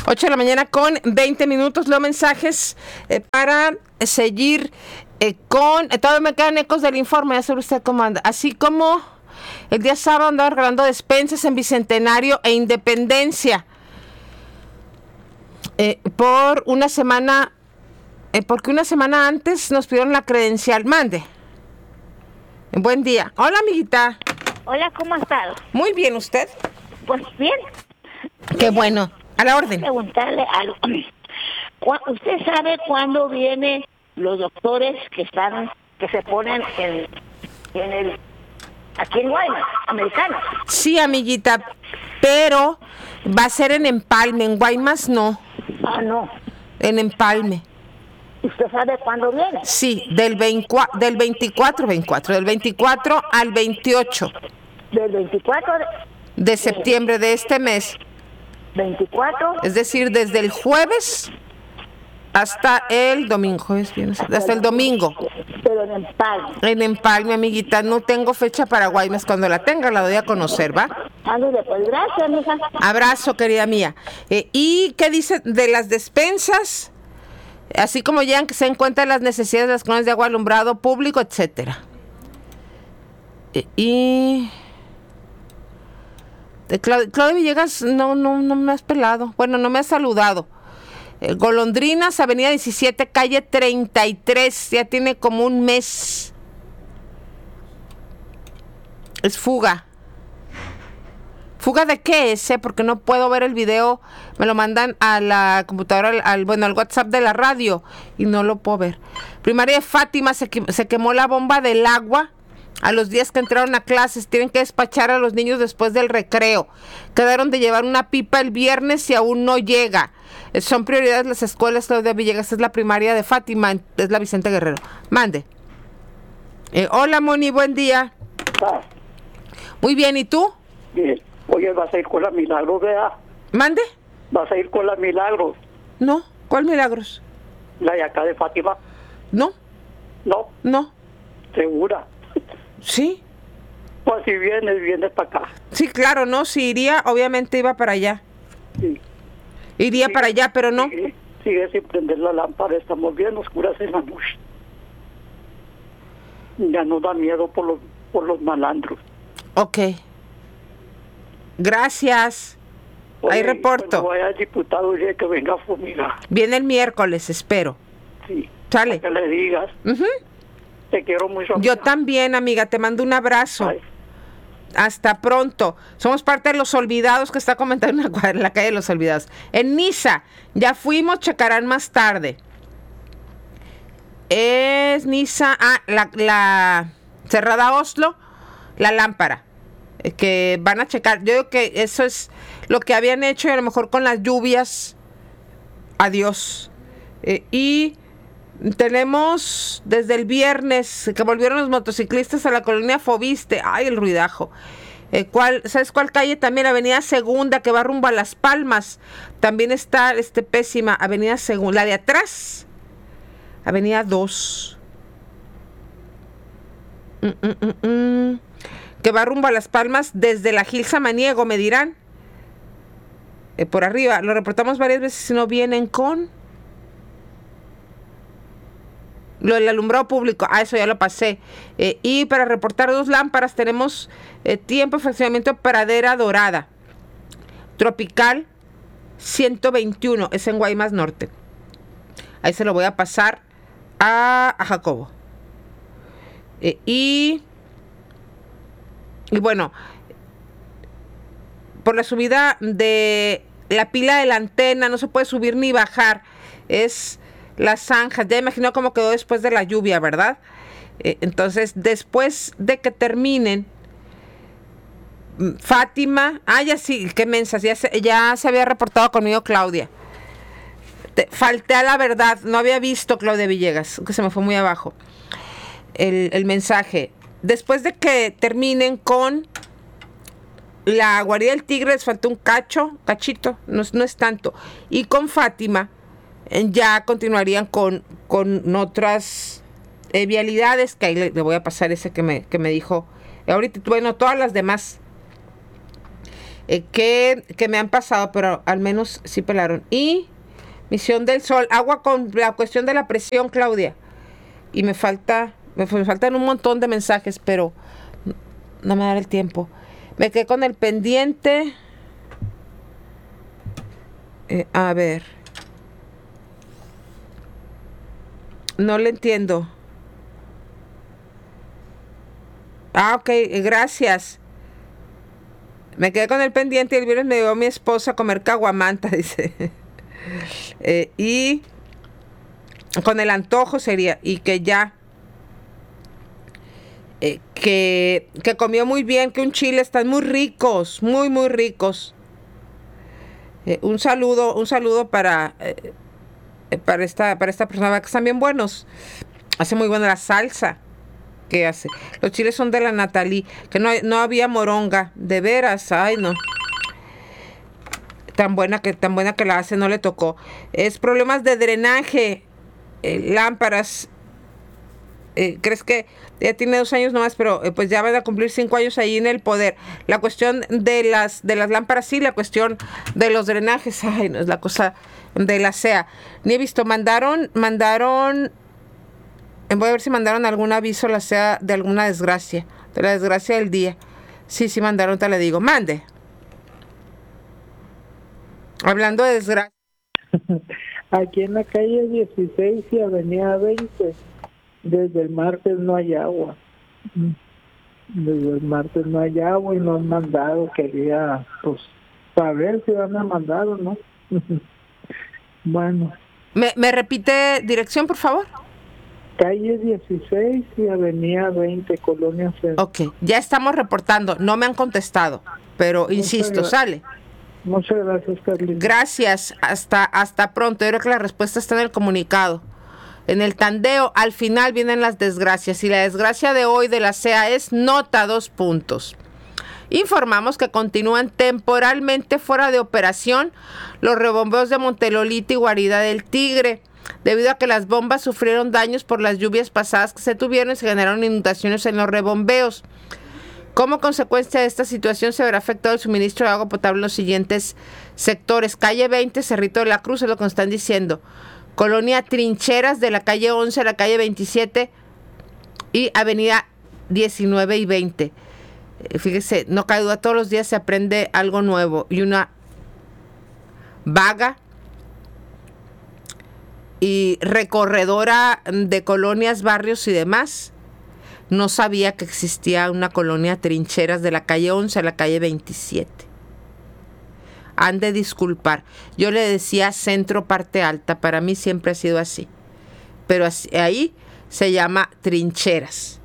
8 de la mañana con 20 minutos. Leo mensajes para seguir con... todavía me quedan ecos del informe, ya sabe usted cómo anda. Así como el día sábado andaba regalando despensas en Bicentenario e Independencia. Por una semana... porque una semana antes nos pidieron la credencial. Mande. Buen día. Hola, amiguita. Hola, ¿cómo ha estado? Muy bien, ¿usted? Pues bien. Qué bueno. A la orden. Preguntarle algo. ¿Usted sabe cuándo vienen los doctores que se ponen aquí en Guaymas, americanos? Sí, amiguita, pero va a ser en Empalme, en Guaymas no. Ah, no. En Empalme. ¿Usted sabe cuándo viene? Sí, del 24 al 28 Del 24 de septiembre de este mes. 24. Es decir, desde el jueves hasta el domingo. Hasta el domingo. Pero en Empalme. En Empalme, amiguita. No tengo fecha para Guaymas. Cuando la tenga, la doy a conocer, ¿va? Ándale, pues gracias, mija. Abrazo, querida mía. ¿Y qué dice de las despensas? Así como llegan que se den cuenta de las necesidades de las colonias de agua, alumbrado público, etcétera. Y Claudia Villegas, no me has pelado. Bueno, no me has saludado. Golondrinas, Avenida 17, calle 33. Ya tiene como un mes. Es fuga. ¿Fuga de qué es? Porque no puedo ver el video. Me lo mandan a la computadora, al WhatsApp de la radio y no lo puedo ver. Primaria de Fátima, se quemó la bomba del agua. A los días que entraron a clases, tienen que despachar a los niños después del recreo. Quedaron de llevar una pipa el viernes y aún no llega. Son prioridades las escuelas, Claudia Villegas. Es la primaria de Fátima, es la Vicente Guerrero. Mande. Hola, Moni, buen día. Ah, Muy bien, ¿y tú? bien. Oye, ¿vas a ir con la Milagros, verdad? ¿Mande? ¿Vas a ir con la Milagros? No, ¿cuál Milagros? ¿La de acá de Fátima? No, No, no. segura. Sí, Pues si vienes para acá. sí, claro, no, si iría, obviamente iba para allá. Sí. Iría para allá, pero no. Sigue sin prender la lámpara, estamos bien oscuras en la noche. Ya nos da miedo por los malandros. Ok. Gracias. Ahí reporto. Cuando vaya el diputado, oye, que venga a fumigar. Viene el miércoles, espero. Sí. Sale. Que le digas. Ujú. Te quiero mucho. Yo amiga. también, amiga, te mando un abrazo. Ay. Hasta pronto. Somos parte de Los Olvidados, que está comentando en la calle de Los Olvidados. En Niza, ya fuimos, checarán más tarde. Es Niza, la Cerrada Oslo, la lámpara. Que van a checar. Yo digo que eso es lo que habían hecho y a lo mejor con las lluvias. Adiós. Y tenemos desde el viernes que volvieron los motociclistas a la colonia Fobiste. Ay, el ruidajo. ¿Sabes cuál calle? También Avenida Segunda, que va rumbo a Las Palmas. También está pésima. Avenida Segunda. La de atrás. Avenida 2. Que va rumbo a Las Palmas desde la Gil Samaniego, me dirán. Por arriba. Lo reportamos varias veces si no vienen con... Lo del alumbrado público, eso ya lo pasé. Y para reportar 2 lámparas tenemos tiempo de fraccionamiento Pradera Dorada. Tropical 121, es en Guaymas Norte. Ahí se lo voy a pasar a Jacobo. Y bueno, por la subida de la pila de la antena no se puede subir ni bajar. Es las zanjas. Ya imagino cómo quedó después de la lluvia, ¿verdad? Entonces, después de que terminen, Fátima, ya sí, qué mensas, ya se había reportado conmigo Claudia. Falté a la verdad, no había visto Claudia Villegas, que se me fue muy abajo el mensaje. Después de que terminen con la guarida del Tigre, les faltó un cachito, no es tanto. Y con Fátima, ya continuarían con otras vialidades, que ahí le voy a pasar ese que me dijo ahorita. Bueno, todas las demás. que me han pasado, pero al menos sí pelaron. Y Misión del Sol, agua con la cuestión de la presión, Claudia. Y me faltan un montón de mensajes, pero no me da el tiempo. Me quedé con el pendiente. A ver. No le entiendo. Ok, gracias. Me quedé con el pendiente y el viernes me llevó mi esposa a comer caguamanta, dice. Y con el antojo sería. Y que ya. Que comió muy bien, que un chile están muy ricos, muy, muy ricos. Un saludo para esta persona, que están bien buenos. Hace muy buena la salsa que hace. Los chiles son de la Natalie, que no había moronga, de veras, ay no. Tan buena que la hace, no le tocó. Es problemas de drenaje, lámparas. ¿Crees que ya tiene 2 años nomás, pero pues ya van a cumplir 5 años ahí en el poder? La cuestión de las lámparas, sí, la cuestión de los drenajes, ay, no es la cosa de la SEA. Ni he visto, mandaron, voy a ver si mandaron algún aviso a la SEA de alguna desgracia, de la desgracia del día. Sí, mandaron, te le digo, mande. Hablando de desgracia. Aquí en la calle 16 y avenida 20. Desde el martes no hay agua. Desde el martes no hay agua y no han mandado. Quería, pues, saber si van a mandar o no. Bueno. ¿Me repite dirección, por favor? Calle 16 y avenida 20, Colonia Centro. Ok, ya estamos reportando. No me han contestado, pero insisto, sale. Muchas gracias, Carlita. Gracias. Hasta pronto. Yo creo que la respuesta está en el comunicado. En el tandeo, al final vienen las desgracias. Y la desgracia de hoy de la SEA es nota 2 puntos. Informamos que continúan temporalmente fuera de operación los rebombeos de Montelolita y Guarida del Tigre, debido a que las bombas sufrieron daños por las lluvias pasadas que se tuvieron y se generaron inundaciones en los rebombeos. Como consecuencia de esta situación se verá afectado el suministro de agua potable en los siguientes sectores. Calle 20, Cerrito de la Cruz, es lo que nos están diciendo. Colonia Trincheras, de la calle 11 a la calle 27 y avenida 19 y 20. Fíjese, no cabe duda, todos los días se aprende algo nuevo. Y una vaga y recorredora de colonias, barrios y demás no sabía que existía una colonia Trincheras de la calle 11 a la calle 27. Han de disculpar. Yo le decía centro parte alta, para mí siempre ha sido así. Pero ahí se llama Trincheras.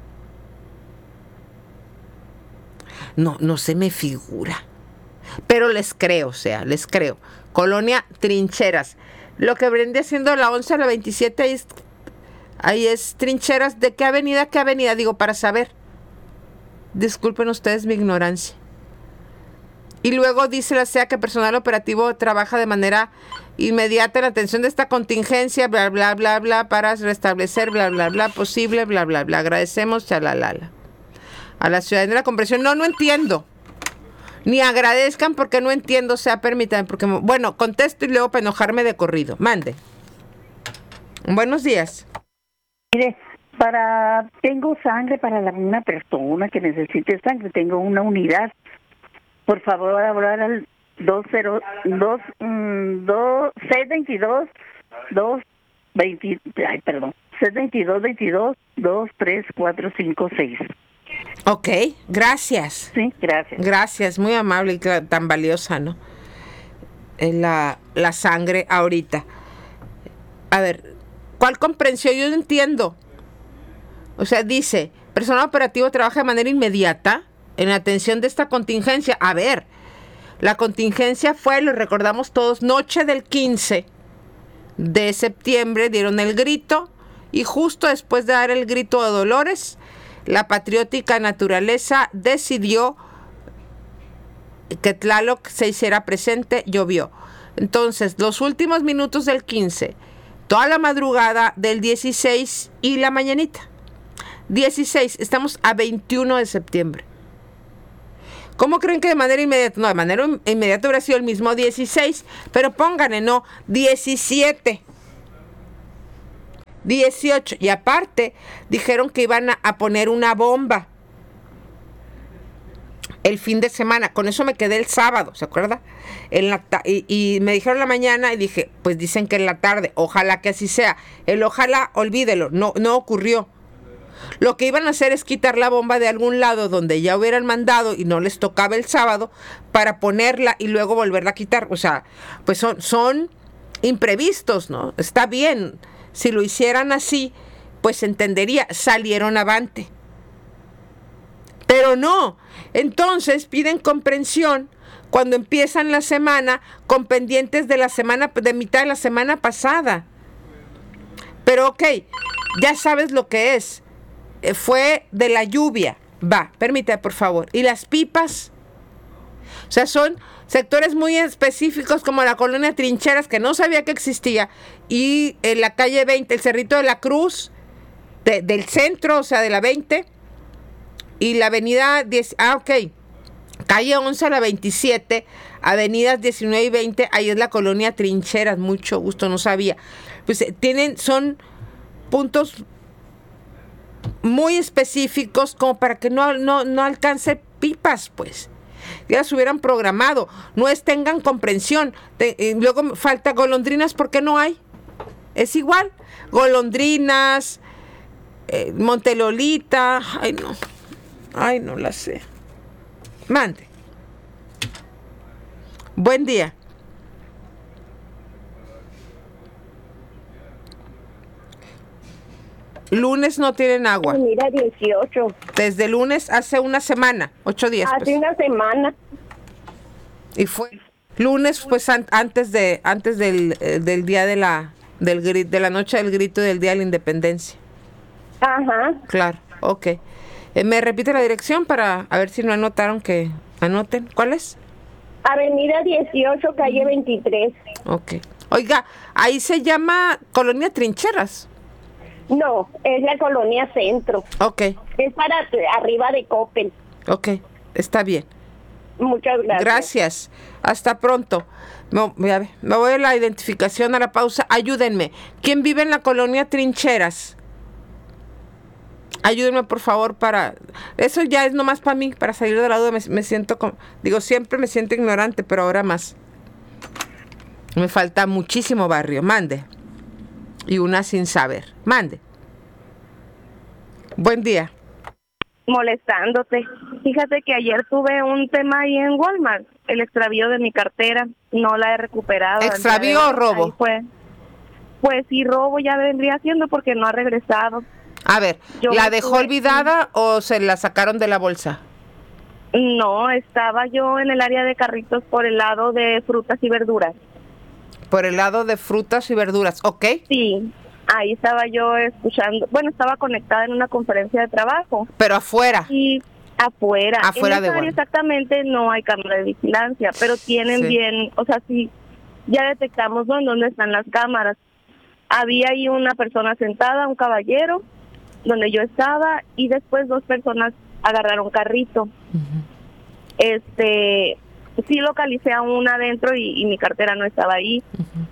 No se me figura. Pero les creo, les creo. Colonia Trincheras. Lo que vendría siendo la 11 a la 27, ahí es Trincheras. ¿De qué avenida? ¿Qué avenida? Digo, para saber. Disculpen ustedes mi ignorancia. Y luego dice la SEA que personal operativo trabaja de manera inmediata en la atención de esta contingencia, bla, bla, bla, bla, para restablecer, bla, bla, bla, posible, bla, bla, bla. Agradecemos, chalalala. A la ciudadanía de la comprensión. No entiendo. Ni agradezcan porque no entiendo, permítanme, porque, bueno, contesto y luego para enojarme de corrido. Mande. Buenos días. Mire, tengo sangre para una persona que necesite sangre, tengo una unidad. Por favor, hablar al 622-22-23456. Ok, gracias. Sí, gracias. Gracias, muy amable y tan valiosa, ¿no? La sangre ahorita. A ver, ¿cuál comprensión? Yo no entiendo. O sea, dice, personal operativo trabaja de manera inmediata en la atención de esta contingencia. A ver, la contingencia fue, lo recordamos todos, noche del 15 de septiembre, dieron el grito y justo después de dar el grito de Dolores, la patriótica naturaleza decidió que Tlaloc se hiciera presente, llovió. Entonces, los últimos minutos del 15, toda la madrugada del 16 y la mañanita. 16, estamos a 21 de septiembre. ¿Cómo creen que de manera inmediata? No, de manera inmediata hubiera sido el mismo 16, pero pónganle, no, 17. 18. Y aparte, dijeron que iban a poner una bomba el fin de semana. Con eso me quedé el sábado, ¿se acuerda? Y me dijeron en la mañana y dije, pues dicen que en la tarde. Ojalá que así sea. El ojalá, olvídelo, no ocurrió. Lo que iban a hacer es quitar la bomba de algún lado donde ya hubieran mandado y no les tocaba el sábado para ponerla y luego volverla a quitar. O sea, pues son imprevistos, ¿no? Está bien. Si lo hicieran así, pues entendería, salieron avante. Pero no. Entonces piden comprensión cuando empiezan la semana con pendientes de mitad de la semana pasada. Pero ok, ya sabes lo que es. Fue de la lluvia. Va, permítame por favor. ¿Y las pipas? O sea, son sectores muy específicos como la colonia Trincheras, que no sabía que existía, y en la calle 20, el Cerrito de la Cruz, del centro, o sea, de la 20, y la avenida 10, calle 11 a la 27, avenidas 19 y 20, ahí es la colonia Trincheras, mucho gusto, no sabía. Pues son puntos muy específicos como para que no alcance pipas, pues. Ya se hubieran programado, tengan comprensión. Luego falta golondrinas, ¿por qué no hay? Es igual, golondrinas, Montelolita, ay no la sé. Mande. Buen día. Lunes no tienen agua. Mira, 18. Desde lunes hace una semana, 8 días. Hace pues. una semana. Y fue lunes, pues antes del día de la noche del grito del día de la independencia. Ajá. Claro, ok. ¿Me repite la dirección para a ver si no anotaron que anoten? ¿Cuál es? Avenida 18, calle 23. Ok. Oiga, ahí se llama Colonia Trincheras. No, es la colonia Centro. Ok. Es para arriba de Coppel. Ok, está bien. Muchas gracias. Gracias. Hasta pronto. Me voy a la identificación, a la pausa. Ayúdenme. ¿Quién vive en la colonia Trincheras? Ayúdenme, por favor, eso ya es nomás para mí, para salir de la duda. Me siento siempre me siento ignorante, pero ahora más. Me falta muchísimo barrio. Mande. Y una sin saber. Mande. Buen día. Molestándote. Fíjate que ayer tuve un tema ahí en Walmart, el extravío de mi cartera. No la he recuperado. ¿Extravío o robo? Pues sí, robo ya vendría siendo porque no ha regresado. A ver, ¿la dejó olvidada o se la sacaron de la bolsa? No, estaba yo en el área de carritos por el lado de frutas y verduras. Por el lado de frutas y verduras, ¿ok? Sí, ahí estaba yo escuchando, estaba conectada en una conferencia de trabajo. Pero afuera. Y afuera. Afuera en de esa área exactamente no hay cámara de vigilancia, pero tienen bien, o sea, sí, ya detectamos en dónde están las cámaras. Había ahí una persona sentada, un caballero, donde yo estaba, y después 2 personas agarraron carrito. Sí localicé a una adentro y mi cartera no estaba ahí.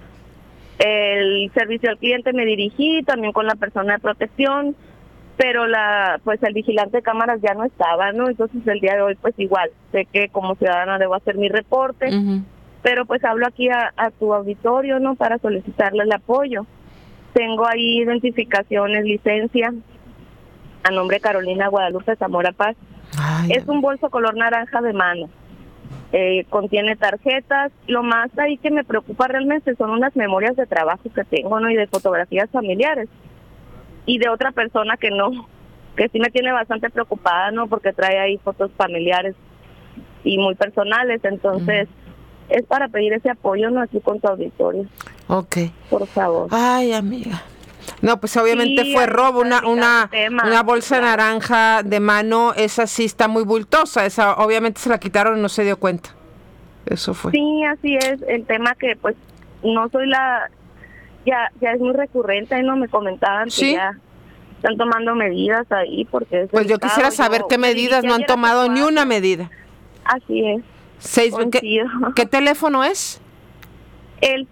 El servicio al cliente me dirigí también con la persona de protección, pero el vigilante de cámaras ya no estaba, ¿no? Entonces el día de hoy pues igual, sé que como ciudadana debo hacer mi reporte, pero pues hablo aquí a tu auditorio, ¿no? Para solicitarle el apoyo. Tengo ahí identificaciones, licencia, a nombre de Carolina Guadalupe Zamora Paz. Es un bolso color naranja de mano. Contiene tarjetas. Lo más ahí que me preocupa realmente son unas memorias de trabajo que tengo, ¿no? Y de fotografías familiares. Y de otra persona que sí me tiene bastante preocupada, ¿no? Porque trae ahí fotos familiares y muy personales. Entonces, es para pedir ese apoyo, ¿no? Aquí con tu auditorio. Ok. Por favor. Ay, amiga. No, pues obviamente fue robo, una bolsa naranja de mano, esa sí está muy bultosa, esa obviamente se la quitaron y no se dio cuenta. Eso fue. Sí, así es, el tema que pues no soy ya es muy recurrente, ¿no? Me comentaban que ya están tomando medidas ahí porque es pues yo quisiera saber qué medidas no han tomado ni una medida. Así es. ¿Qué teléfono es? El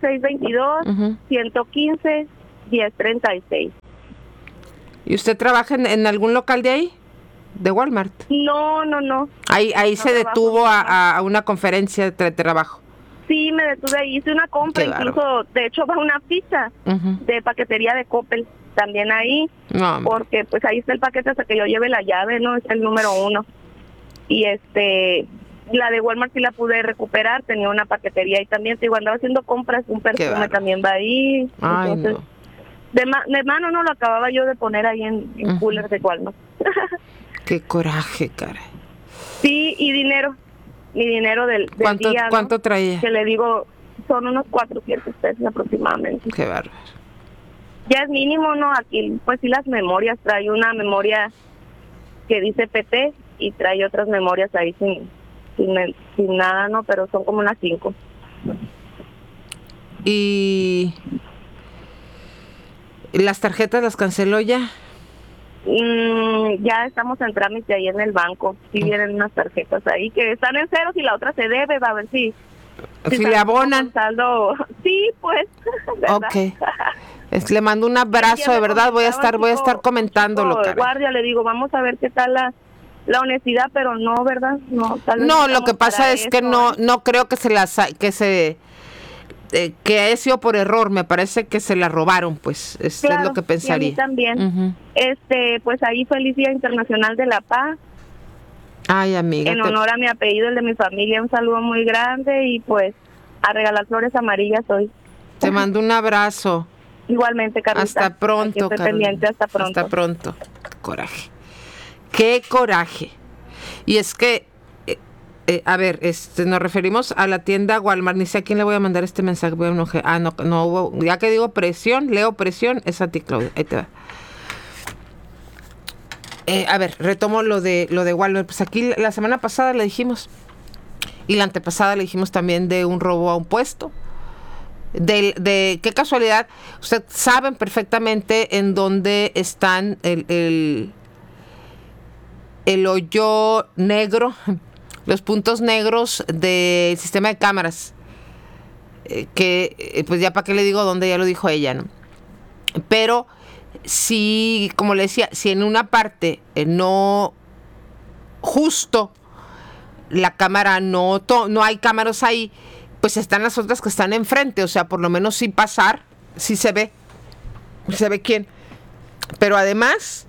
622-115-1036. ¿Y usted trabaja en algún local de ahí? ¿De Walmart? No. Ahí No se detuvo a una conferencia de trabajo. Sí, me detuve ahí, hice una compra, Qué incluso, de hecho, va una ficha de paquetería de Coppel también ahí, No, porque pues ahí está el paquete hasta que yo lleve la llave, ¿no? Es el número 1. Y la de Walmart sí la pude recuperar, tenía una paquetería ahí también, te digo, andaba haciendo compras, un perfume también va ahí. Ay, entonces, no. de mano no lo acababa yo de poner ahí en cooler de Walmart. Qué coraje, caray. Sí, y dinero. Mi dinero del día, ¿no? ¿Cuánto traía? Que le digo, son unos 400 pesos aproximadamente. Qué bárbaro. Ya es mínimo, ¿no? Aquí, pues sí, las memorias. Trae una memoria que dice PT y trae otras memorias ahí sin nada, ¿no? Pero son como unas 5. ¿Y las tarjetas las canceló ya? Ya estamos en trámite ahí en el banco. Sí vienen unas tarjetas ahí que están en ceros y la otra se debe, va a ver si le abonan. Saldo. Sí, pues. ¿verdad? Ok. Le mando un abrazo, de verdad. Voy a estar comentándolo. Guardia, le digo, vamos a ver qué tal la honestidad, pero no, ¿verdad? No, lo que pasa es que no creo que que haya sido por error, me parece que se la robaron, pues, claro, es lo que pensaría. Y a mí también. Pues ahí feliz Día Internacional de la Paz. Ay, amiga. En honor a mi apellido, el de mi familia, un saludo muy grande y pues a regalar flores amarillas hoy. Te mando un abrazo. Igualmente, Carlita. Hasta pronto, pendiente, hasta pronto. Hasta pronto. Coraje. Qué coraje. Y es que a ver, nos referimos a la tienda Walmart. Ni sé a quién le voy a mandar este mensaje. Voy a enojar. No hubo. Ya que digo presión, leo presión, es a ti, Claudia. Ahí te va. A ver, retomo lo de Walmart. Pues aquí la semana pasada le dijimos. Y la antepasada le dijimos también de un robo a un puesto. De qué casualidad. Ustedes saben perfectamente en dónde están el hoyo negro. Los puntos negros del sistema de cámaras, pues ya para qué le digo dónde, ya lo dijo ella, ¿no? Pero si, como le decía, si en una parte no justo la cámara no hay cámaras ahí, pues están las otras que están enfrente, o sea, por lo menos sin pasar, sí se ve quién. Pero además,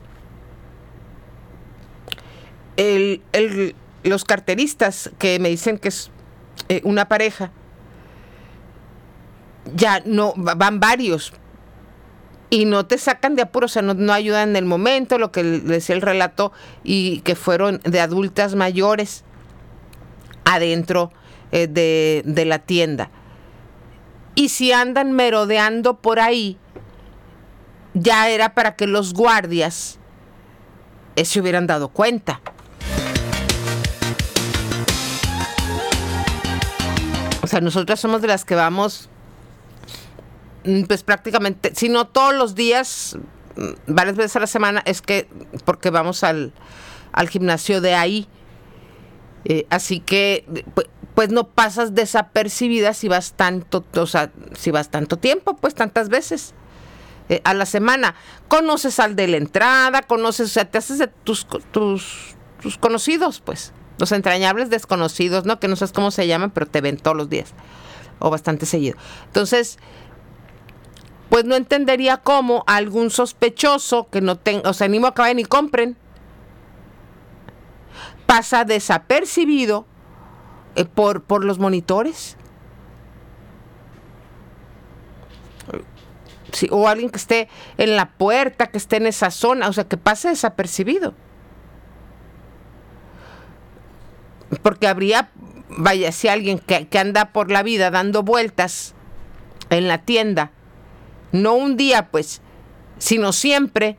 los carteristas que me dicen que es una pareja, ya no, van varios y no te sacan de apuro, o sea, no ayudan en el momento, lo que decía el relato, y que fueron de adultas mayores adentro de la tienda. Y si andan merodeando por ahí, ya era para que los guardias se hubieran dado cuenta. O sea, nosotras somos de las que vamos, pues prácticamente, si no todos los días, varias veces a la semana, es que porque vamos al gimnasio de ahí. Así que, pues no pasas desapercibida si vas tanto tiempo, pues tantas veces a la semana. Conoces al de la entrada, o sea, te haces de tus conocidos, pues. Los entrañables desconocidos, ¿no? Que no sabes cómo se llaman, pero te ven todos los días. O bastante seguido. Entonces, pues no entendería cómo algún sospechoso que no tenga, o sea, ni modo que vayan y compren, pasa desapercibido por los monitores. Sí, o alguien que esté en la puerta, que esté en esa zona, o sea, que pase desapercibido. Porque habría, vaya, si alguien que anda por la vida dando vueltas en la tienda, no un día, pues, sino siempre,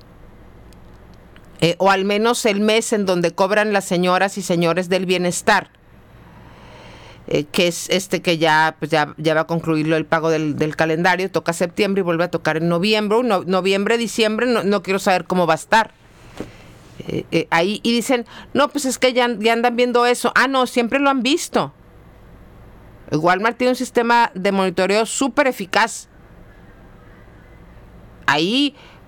o al menos el mes en donde cobran las señoras y señores del bienestar, que es que ya va a concluirlo el pago del calendario, toca septiembre y vuelve a tocar en noviembre, diciembre, no quiero saber cómo va a estar. ahí y dicen, no, pues es que ya andan viendo eso. Ah, no, siempre lo han visto. Walmart tiene un sistema de monitoreo súper eficaz. Ahí